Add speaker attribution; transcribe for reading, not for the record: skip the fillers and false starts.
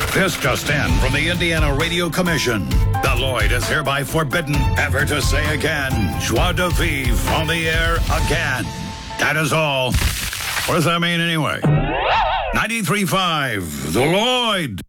Speaker 1: This just in from the Indiana Radio Commission. The Lloyd is hereby forbidden ever to say again, joie de vivre on the air again. That is all. What does that mean anyway? 93.5, The Lloyd.